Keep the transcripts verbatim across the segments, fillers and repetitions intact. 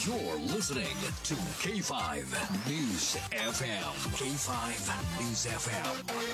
You're listening to K five News F M. K five News F M.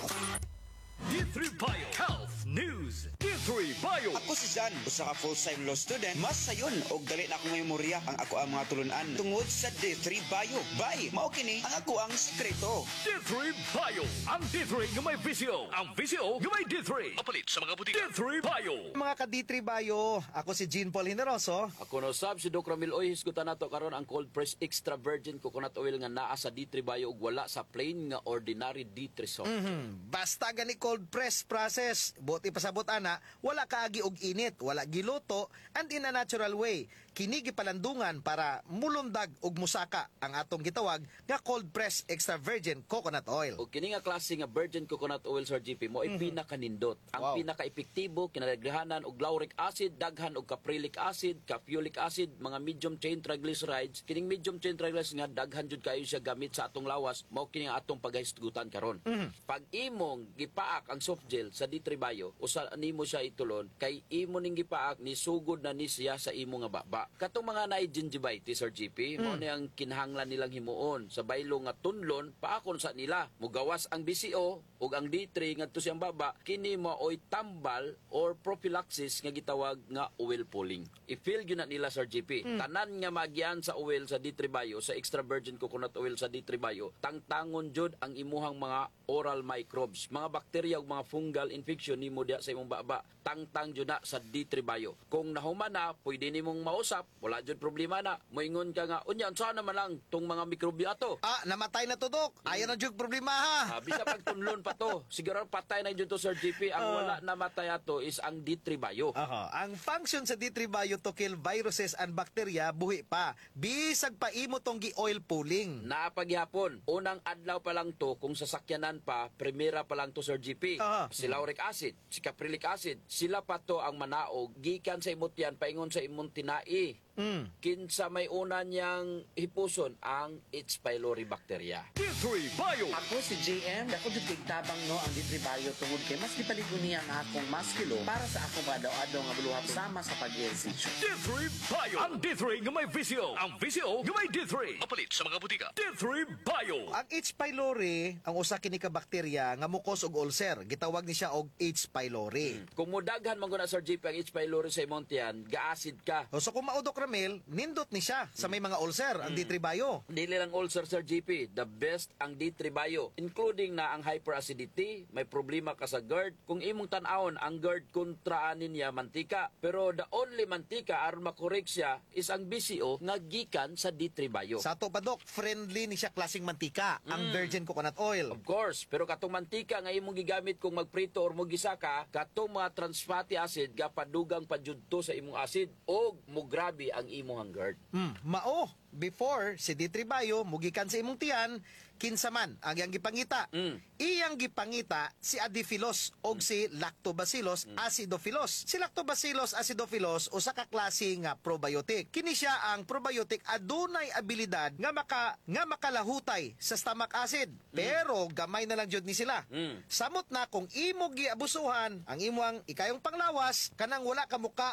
D three Bio Health News. D three Bio. Ako si Jan, usa ka full-time law student. Mas sayon og dali na ako ngayong morya ang ako ang mga tulunan tungod sa D three Bio. Bay, mao kini ang ako ang sekreto. D three Bio. Ang D three nga may visyo. Ang visyo nga may D three. Mapalit sa mga butika. D three Bio. Mga ka-D three Bio, ako si Jean Paul Generoso. Ako no sab si Doc Ramil Oy, hisgutan nato karon ang cold press extra virgin coconut oil nga naa sa D three Bio ug wala sa plain nga ordinary D three soap. Mm-hmm. Basta gani cold press process, buti pasabot ana, wala kaagi og init, wala giluto, and in a natural way. Kini gipalandungan para mulundag og musaka ang atong gitawag nga cold press extra virgin coconut oil. O kini nga klase nga virgin coconut oil Sir G P mo ay mm-hmm. pinaka-nindot. Ang Wow. pinaka-epektibo kinadaghanan og lauric acid, daghan og caprylic acid, capulic acid, mga medium chain triglycerides. Kining medium chain triglycerides nga daghan jud kayo siya gamit sa atong lawas, mao kini nga atong paghisgutan karon. Mm-hmm. Pag imong gipaak ang soft gel sa D three Bio, usa nimo siya itulon kay imo ning gipaak ni sugod na ni siya sa imo nga baba. Katong mga naay gingivitis Sir G P, mm. mao ni ang kinahanglan nilang himuon sa baylo nga tunlon paakon sa nila. Mugawas ang B C O ug ang D three ngadto siyang baba, kini maoy tambal or prophylaxis nga gitawag nga oil pulling. I-feel gyud na nila Sir G P. Mm. Tanan nga magyan sa oil sa D three Bio, sa extra virgin coconut oil sa D three Bio, tangtangon jud ang imuhang mga oral microbes, mga bakterya ug mga fungal infection nimo diha sa imong baba. Tangtang jud na sa D three Bio. Kung nahuman na, pwede nimong mausap, wala jud problema na. Moingon ka nga, unya unsa naman lang tong mga mikrobyo ato? Ah, namatay na to, Dok. Ayan ang jug problema, ha? Ah, bisa pag tunlon pa to. Siguro patay na jud to Sir G P. Ang Uh. wala namatay ato is ang D three Bio. Aha. Ang function sa D three Bio to kill viruses and bacteria buhi pa. Bisag pa imo tong gi-oil pulling. Napaghapon, unang adlaw pa lang to kung sasakyanan pa, primera pa lang to Sir G P. Aha. Si lauric acid, si caprylic acid, sila pa to ang manaog gikan sa imot yan paingon sa imong tinai. Mm. Kinsa may una niyang hipuson ang H. pylori bacteria. D three Bio. Ako si J M, dako jud kay tabang no ang D three Bio tungod kay mas gipaligon niya ang akong maskilo para sa akong adaw-adaw nga buluhap sama sa pag-ehersisyo. D three Bio. Ang D three nga may visyo. Ang visyo nga may D three. Mapalit sa mga butika. D three Bio. Ang H. pylori, ang usa kini ka bakterya nga mukos og ulcer, gitawag ni siya og H. pylori. Kung mudaghan man guna Sir G P ang H. pylori sa imong tiyan, ga-acid ka. O so kung maudok Ramil, nindot ni siya sa may mga ulcer, ang D three Bio. Dili lang ulcer Sir G P, the best ang D three Bio, including na ang hyperacidity, may problema ka sa GERD. Kung imong tan-awon ang GERD kontraanin niya mantika, pero the only mantika aron makorek siya is ang B C O nga gikan sa D three Bio. Sa ato pa, Dok, friendly ni siya klaseng mantika, ang virgin coconut oil. Of course, pero katong mantika nga imong gigamit kung magprito or mo gisaka, katong mga trans fatty acid gapadugang padjudto sa imong acid o mugrabe ang imong GERD. Hmm, mao, before si D three Bio mugikan sa imong tiyan, kinsa man ang iyang gipangita. Mm. Iyang gipangita si Adiphilus og si Lactobacillus acidophilus. Si Lactobacillus acidophilus usa ka klase nga probiotic. Kini siya ang probiotic adunay abilidad nga maka nga makalahutay sa stomach acid. Pero gamay na lang jud ni sila. Mm. Samot na kung imo giabusuhan ang imong ikayong panglawas kanang wala ka muka